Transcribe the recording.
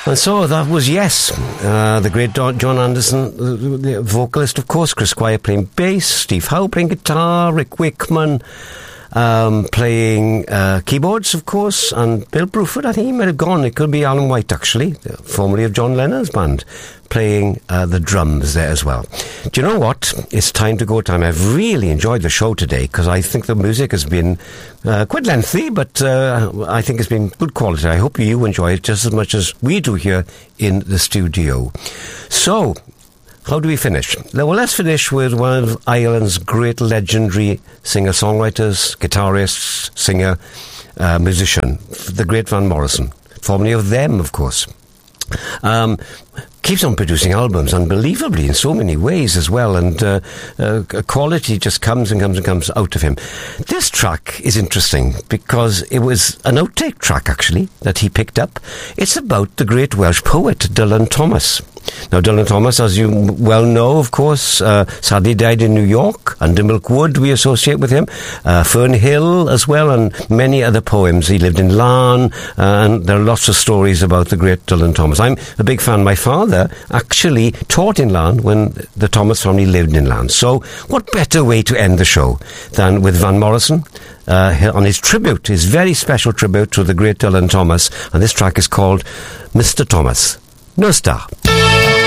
And so that was Yes, the great John Anderson, the vocalist, of course, Chris Squire playing bass, Steve Howe playing guitar, Rick Wakeman playing keyboards, of course, and Bill Bruford, I think he might have gone. It could be Alan White, actually, formerly of John Lennon's band, playing the drums there as well. Do you know what? It's time to go time. I've really enjoyed the show today because I think the music has been quite lengthy, but I think it's been good quality. I hope you enjoy it just as much as we do here in the studio. So, how do we finish? Well, let's finish with one of Ireland's great legendary singer-songwriters, guitarists, singer, musician, the great Van Morrison, formerly of Them, of course. Keeps on producing albums unbelievably in so many ways as well, and quality just comes and comes and comes out of him. This track is interesting because it was an outtake track, actually, that he picked up. It's about the great Welsh poet Dylan Thomas. Now, Dylan Thomas, as you well know, of course, sadly died in New York. Under Milkwood, we associate with him. Fern Hill as well, and many other poems. He lived in Larne, and there are lots of stories about the great Dylan Thomas. I'm a big fan. My father actually taught in Larne when the Thomas family lived in Larne. So what better way to end the show than with Van Morrison on his tribute, his very special tribute to the great Dylan Thomas. And this track is called Mr. Thomas. No star.